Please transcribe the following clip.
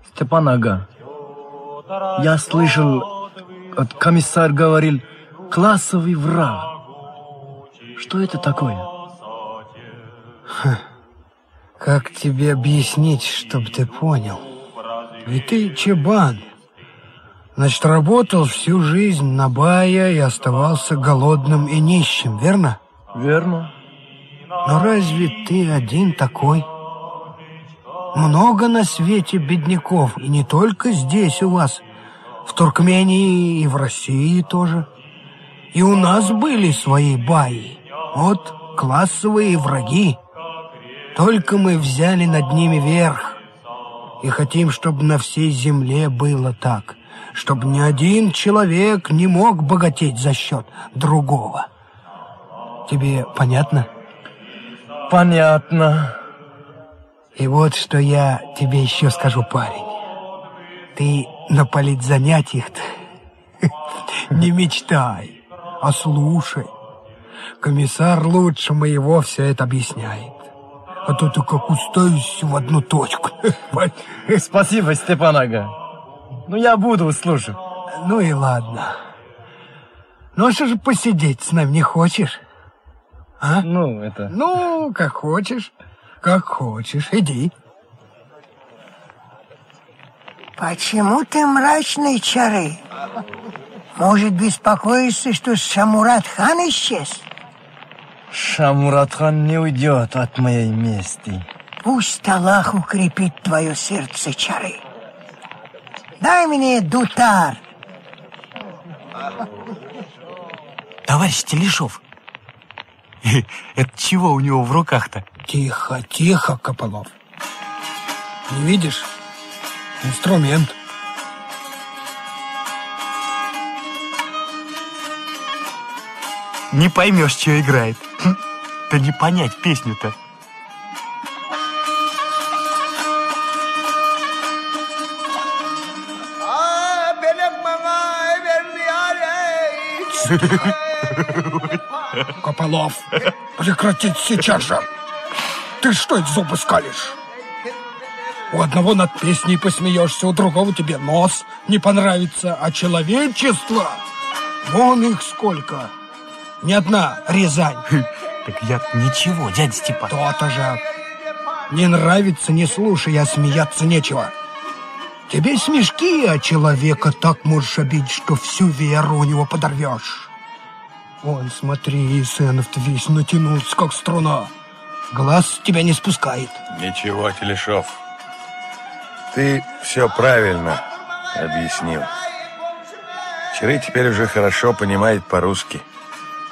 Степан Ага, я слышал, комиссар говорил, классовый враг. Что это такое? Как тебе объяснить, чтобы ты понял? Ведь ты чебан. Значит, работал всю жизнь на бая и оставался голодным и нищим, верно? Верно. Но разве ты один такой? Много на свете бедняков, и не только здесь у вас, в Туркмении и в России тоже. И у нас были свои баи. Вот классовые враги. Только мы взяли над ними верх. И хотим, чтобы на всей земле было так. Чтобы ни один человек не мог богатеть за счет другого. Тебе понятно? Понятно. И вот что я тебе еще скажу, парень. Ты на политзанятиях-то не мечтай, а слушай. Комиссар лучше моего все это объясняет. А то ты как уставишься в одну точку. Спасибо, Степан Ага. Ну, я буду слушать. Ну и ладно. Ну, а что же посидеть с нами не хочешь? А? Ну, как хочешь. Как хочешь. Иди. Почему ты мрачный, Чары? Может, беспокоишься, что Шамурат-хан исчез? Шамурат-хан не уйдет от моей мести. Пусть Аллах укрепит твое сердце, Чары. Дай мне дутар. Товарищ Телешов, это чего у него в руках-то? Тихо, тихо, Копылов. Не видишь? Инструмент. Не поймешь, что играет. Да не понять песню-то. Копылов, прекратить сейчас же. Ты что это зубы скалишь? У одного над песней посмеешься, у другого тебе нос не понравится, а человечество, вон их сколько. Ни одна Рязань. Так я ничего, дядя Степан. То-то же. Не нравится, не слушай, а смеяться нечего. Тебе смешки, а человека так можешь обидеть, что всю веру у него подорвешь. Ой, смотри, Исенов-то весь натянулся, как струна. Глаз с тебя не спускает. Ничего, Телешов. Ты все правильно объяснил. Чары теперь уже хорошо понимает по-русски.